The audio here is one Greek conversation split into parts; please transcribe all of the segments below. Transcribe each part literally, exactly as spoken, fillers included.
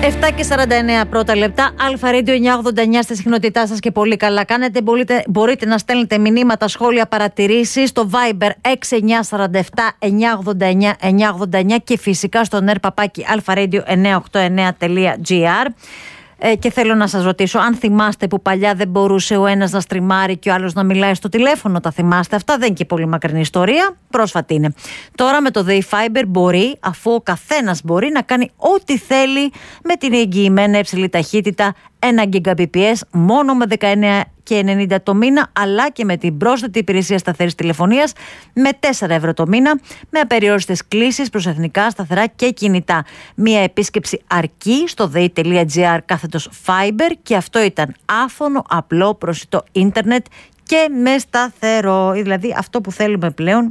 επτά και σαράντα εννέα πρώτα λεπτά. Αλφα Radio εννιακόσια ογδόντα εννέα στη συχνότητά σας και πολύ καλά κάνετε. Μπορείτε, μπορείτε να στέλνετε μηνύματα, σχόλια, παρατηρήσεις στο Viber έξι εννιά τέσσερα επτά εννιακόσια ογδόντα εννέα εννιακόσια ογδόντα εννέα και φυσικά στο νερ παπάκι αλφαραdio εννιακόσια ογδόντα εννέα τελεία τζι άρ. Ε, και θέλω να σας ρωτήσω, αν θυμάστε που παλιά δεν μπορούσε ο ένας να στριμάρει και ο άλλος να μιλάει στο τηλέφωνο, τα θυμάστε αυτά? Δεν είναι και πολύ μακρινή ιστορία, πρόσφατη είναι. Τώρα με το Day Fiber μπορεί, αφού ο καθένας μπορεί να κάνει ό,τι θέλει με την εγγυημένα υψηλή ταχύτητα ένα Gbps μόνο με δεκαεννέα και ενενήντα το μήνα, αλλά και με την πρόσθετη υπηρεσία σταθερής τηλεφωνίας με τέσσερα ευρώ το μήνα, με απεριόριστες κλήσεις προς εθνικά, σταθερά και κινητά. Μία επίσκεψη αρκεί στο day.gr κάθετος Fiber και αυτό ήταν άφωνο, απλό, προσιτό ίντερνετ και με σταθερό. Δηλαδή αυτό που θέλουμε πλέον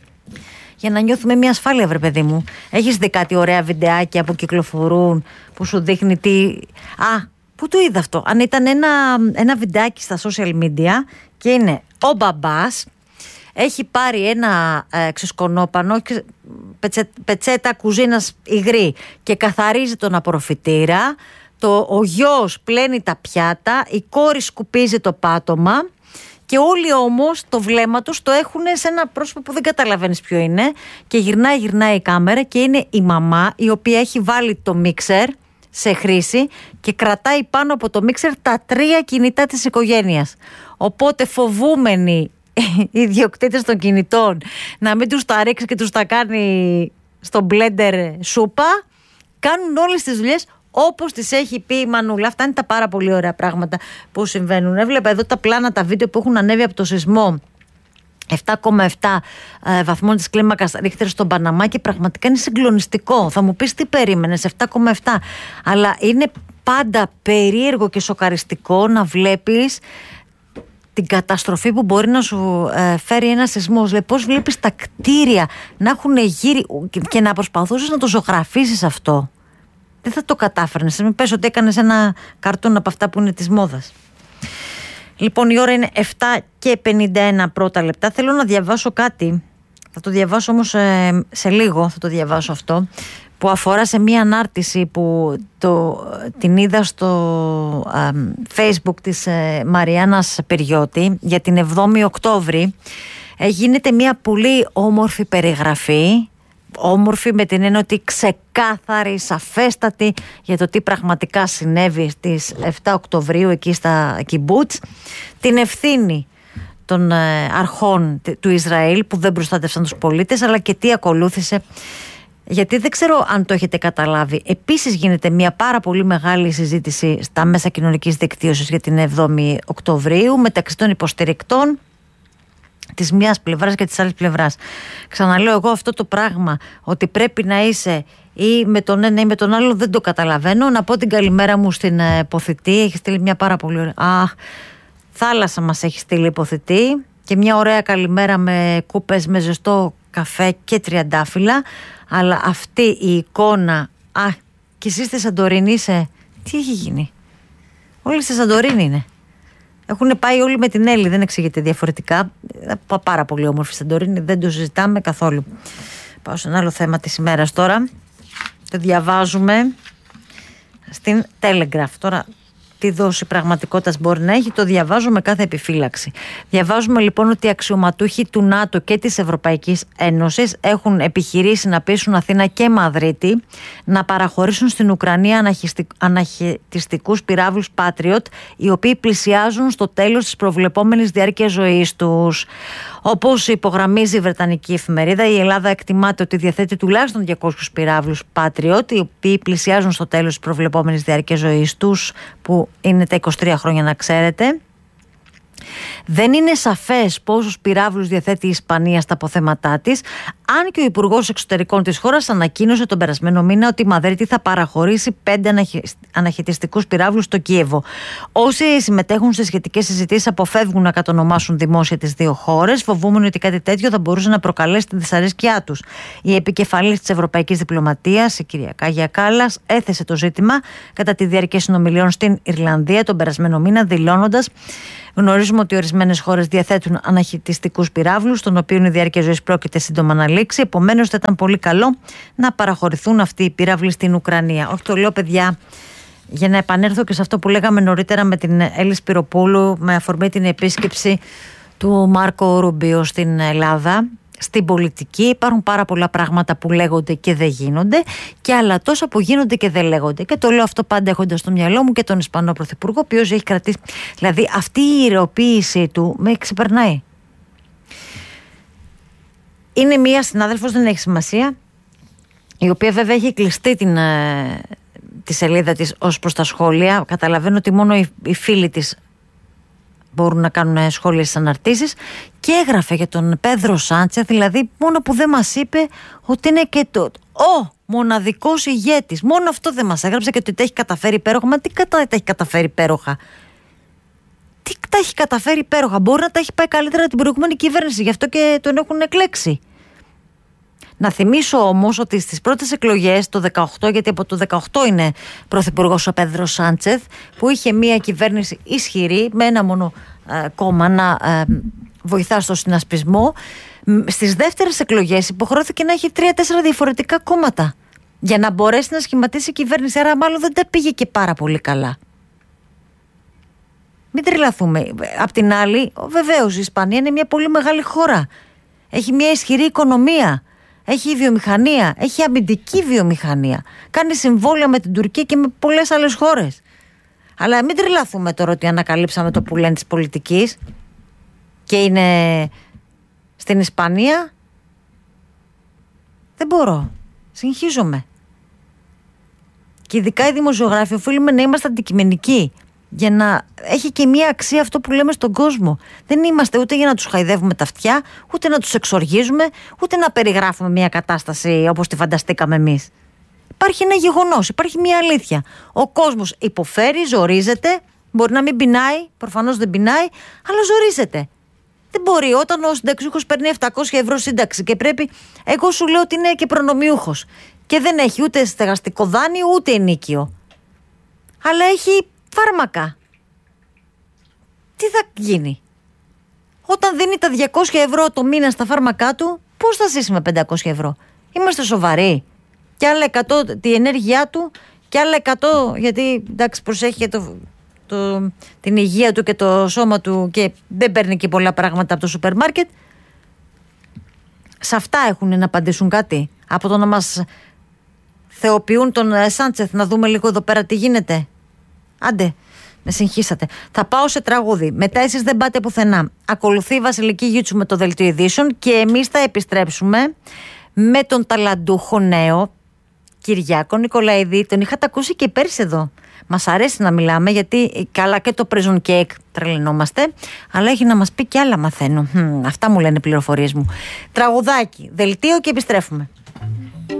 για να νιώθουμε μια ασφάλεια, βρε παιδί μου. Έχεις δει κάτι ωραία βιντεάκια που κυκλοφορούν που σου δείχνει τι... Α, πού το είδα αυτό? Αν ήταν ένα, ένα βιντεάκι στα social media και είναι ο μπαμπάς, έχει πάρει ένα ε, ξεσκονόπανο, πετσέ, πετσέτα κουζίνας υγρή και καθαρίζει τον απορροφητήρα, το, ο γιος πλένει τα πιάτα, η κόρη σκουπίζει το πάτωμα και όλοι όμως το βλέμμα τους το έχουν σε ένα πρόσωπο που δεν καταλαβαίνεις ποιο είναι και γυρνάει γυρνάει η κάμερα και είναι η μαμά η οποία έχει βάλει το μίξερ σε χρήση και κρατάει πάνω από το μίξερ τα τρία κινητά της οικογένειας. Οπότε φοβούμενοι οι ιδιοκτήτες των κινητών να μην τους τα ρίξει και τους τα κάνει στο μπλέντερ σούπα, κάνουν όλες τις δουλειές όπως τις έχει πει η Μανούλα. Αυτά είναι τα πάρα πολύ ωραία πράγματα που συμβαίνουν. Έβλεπα εδώ τα πλάνα, τα βίντεο που έχουν ανέβει από το σεισμό επτά κόμμα επτά ε, βαθμών της κλίμακας Ρίχτερ στον Παναμά και πραγματικά είναι συγκλονιστικό. Θα μου πεις τι περίμενες, επτά κόμμα επτά, αλλά είναι πάντα περίεργο και σοκαριστικό να βλέπεις την καταστροφή που μπορεί να σου ε, φέρει ένα σεισμός. Δηλαδή, πώς βλέπεις τα κτίρια να έχουν γύρει και να προσπαθούσες να το ζωγραφίσεις αυτό. Δεν θα το κατάφερνες. Μην πες ότι έκανες ένα καρτούν από αυτά που είναι της μόδας. Λοιπόν, η ώρα είναι επτά και πενήντα ένα πρώτα λεπτά. Θέλω να διαβάσω κάτι. Θα το διαβάσω όμως ε, σε λίγο. Θα το διαβάσω αυτό. Που αφορά σε μία ανάρτηση που το, την είδα στο ε, Facebook της ε, Μαριάννας Πυριώτη για την εβδόμη Οκτώβρη. Ε, γίνεται μία πολύ όμορφη περιγραφή. Όμορφη με την έννοια ότι ξεκάθαρη, σαφέστατη για το τι πραγματικά συνέβη στις επτά Οκτωβρίου εκεί στα κιμπούτς. Την ευθύνη των ε, αρχών του Ισραήλ που δεν προστάτευσαν τους πολίτες, αλλά και τι ακολούθησε. Γιατί δεν ξέρω αν το έχετε καταλάβει. Επίσης γίνεται μια πάρα πολύ μεγάλη συζήτηση στα μέσα κοινωνικής δικτύωσης για την εβδόμη Οκτωβρίου μεταξύ των υποστηρικτών της μιας πλευράς και της άλλης πλευράς. Ξαναλέω εγώ αυτό το πράγμα, ότι πρέπει να είσαι ή με τον ένα ή με τον άλλο, δεν το καταλαβαίνω. Να πω την καλημέρα μου στην ε, Ποθητή. Έχει στείλει μια πάρα πολύ ωραία... Αχ, θάλασσα μας έχει στείλει η Ποθητή και μια ωραία καλημέρα με κούπες με ζεστό καφέ και τριαντάφυλλα. Αλλά αυτή η εικόνα... Α, και εσείς στη Σαντορίνη είσαι... Τι έχει γίνει? Όλοι στη Σαντορίνη είναι. Έχουν πάει όλοι με την Έλλη, δεν εξηγείται διαφορετικά. Πάρα πολύ όμορφη Σαντορίνη, δεν το συζητάμε καθόλου. Πάω σε ένα άλλο θέμα της ημέρας τώρα. Το διαβάζουμε στην Telegraph. Τώρα, τι δόση πραγματικότητας μπορεί να έχει, το διαβάζω με κάθε επιφύλαξη. Διαβάζουμε λοιπόν ότι οι αξιωματούχοι του ΝΑΤΟ και της Ευρωπαϊκής Ένωσης έχουν επιχειρήσει να πείσουν Αθήνα και Μαδρίτη να παραχωρήσουν στην Ουκρανία αναχαιτιστικούς πυράβλους Patriot, οι οποίοι πλησιάζουν στο τέλος της προβλεπόμενης διάρκειας ζωής τους. Όπως υπογραμμίζει η Βρετανική εφημερίδα, η Ελλάδα εκτιμάται ότι διαθέτει τουλάχιστον διακόσιους πυράβλους Patriot, οι οποίοι πλησιάζουν στο τέλος της προβλεπόμενης διάρκειας ζωής τους, που είναι τα είκοσι τρία χρόνια να ξέρετε. Δεν είναι σαφές πόσους πυράβλους διαθέτει η Ισπανία στα αποθέματά της, αν και ο Υπουργός Εξωτερικών της χώρας ανακοίνωσε τον περασμένο μήνα ότι η Μαδρίτη θα παραχωρήσει πέντε αναχαιτιστικούς πυράβλους στο Κίεβο. Όσοι συμμετέχουν σε σχετικές συζητήσεις αποφεύγουν να κατονομάσουν δημόσια τις δύο χώρες, φοβούμενοι ότι κάτι τέτοιο θα μπορούσε να προκαλέσει τη δυσαρέσκειά τους. Η επικεφαλής της Ευρωπαϊκής Διπλωματίας, η κυρία Κάγια Κάλλας, έθεσε το ζήτημα κατά τη διάρκεια συνομιλιών στην Ιρλανδία τον περασμένο μήνα, δηλώνοντας Γνωρίζουμε ότι ορισμένες χώρες διαθέτουν αναχαιτιστικούς πυράβλους, των οποίων η διάρκεια ζωής πρόκειται σύντομα να λήξει. Επομένως, θα ήταν πολύ καλό να παραχωρηθούν αυτοί οι πυράβλοι στην Ουκρανία. Όχι, το λέω, παιδιά, για να επανέλθω και σε αυτό που λέγαμε νωρίτερα με την Έλλη Σπυροπούλου, με αφορμή την επίσκεψη του Μάρκο Ρουμπίο στην Ελλάδα. Στην πολιτική υπάρχουν πάρα πολλά πράγματα που λέγονται και δεν γίνονται, και άλλα τόσα που γίνονται και δεν λέγονται. Και το λέω αυτό πάντα έχοντας στο μυαλό μου και τον Ισπανό Πρωθυπουργό, ο οποίος έχει κρατήσει. Δηλαδή, αυτή η ιεροποίησή του με ξεπερνάει. Είναι μία συνάδελφος, δεν έχει σημασία, η οποία βέβαια έχει κλειστεί την, τη σελίδα της ως προς τα σχόλια. Καταλαβαίνω ότι μόνο οι, οι φίλοι της μπορούν να κάνουν σχόλια στις αναρτήσεις, και έγραφε για τον Πέδρο Σάντσεθ, δηλαδή μόνο που δεν μας είπε ότι είναι και το ο μοναδικός ηγέτης. Μόνο αυτό δεν μας έγραψε, και ότι τα έχει καταφέρει υπέροχα. Μα τι κατά τα έχει καταφέρει υπέροχα? Τι τα έχει καταφέρει υπέροχα? Μπορεί να τα έχει πάει καλύτερα την προηγούμενη κυβέρνηση, γι' αυτό και τον έχουν εκλέξει. Να θυμίσω όμως ότι στις πρώτες εκλογές το δεκαοκτώ, γιατί από το δεκαοκτώ είναι πρωθυπουργός ο Πέδρο Σάντσεθ, που είχε μια κυβέρνηση ισχυρή με ένα μόνο ε, κόμμα να ε, βοηθά στο συνασπισμό, στις δεύτερες εκλογές υποχρεώθηκε να έχει τρία-τέσσερα διαφορετικά κόμματα για να μπορέσει να σχηματίσει η κυβέρνηση. Άρα μάλλον δεν τα πήγε και πάρα πολύ καλά. Μην τρελαθούμε. Απ' την άλλη, βεβαίως η Ισπανία είναι μια πολύ μεγάλη χώρα. Έχει μια ισχυρή οικονομία. Έχει βιομηχανία, έχει αμυντική βιομηχανία. Κάνει συμβόλαια με την Τουρκία και με πολλές άλλες χώρες. Αλλά μην τρελαθούμε τώρα ότι ανακαλύψαμε το που λένε της πολιτικής και είναι στην Ισπανία. Δεν μπορώ. Συγχύζομαι. Και ειδικά οι δημοσιογράφοι οφείλουμε να είμαστε αντικειμενικοί, για να έχει και μία αξία αυτό που λέμε στον κόσμο. Δεν είμαστε ούτε για να τους χαϊδεύουμε τα αυτιά, ούτε να τους εξοργίζουμε, ούτε να περιγράφουμε μία κατάσταση όπως τη φανταστήκαμε εμείς. Υπάρχει ένα γεγονός, υπάρχει μία αλήθεια. Ο κόσμος υποφέρει, ζορίζεται, μπορεί να μην πεινάει, προφανώς δεν πεινάει, αλλά ζορίζεται. Δεν μπορεί, όταν ο συνταξιούχος παίρνει επτακόσια ευρώ σύνταξη και πρέπει, εγώ σου λέω ότι είναι και προνομιούχος και δεν έχει ούτε στεγαστικό δάνειο ούτε ενίκιο, αλλά έχει φάρμακα. Τι θα γίνει? Όταν δίνει τα διακόσια ευρώ το μήνα στα φάρμακά του, πώς θα ζήσει με πεντακόσια ευρώ? Είμαστε σοβαροί? Και άλλα εκατό τη ενέργειά του, και άλλα εκατό γιατί εντάξει προσέχει το, το, την υγεία του και το σώμα του και δεν παίρνει και πολλά πράγματα από το σούπερ μάρκετ. Σε αυτά έχουν να απαντήσουν κάτι? Από το να μας θεοποιούν τον Σάντσεθ, να δούμε λίγο εδώ πέρα τι γίνεται? Άντε, με συγχύσατε. Θα πάω σε τραγούδι. Μετά εσείς δεν πάτε πουθενά. Ακολουθεί η Βασιλική Γιούτσου με το δελτίο ειδήσεων και εμείς θα επιστρέψουμε με τον ταλαντούχο νέο Κυριάκο Νικολαίδη. Τον είχατε ακούσει και πέρσι εδώ. Μας αρέσει να μιλάμε, γιατί καλά και το prison cake τρελαινόμαστε, αλλά έχει να μας πει και άλλα, μαθαίνω. Αυτά μου λένε πληροφορίες μου. Τραγουδάκι, δελτίο και επιστρέφουμε.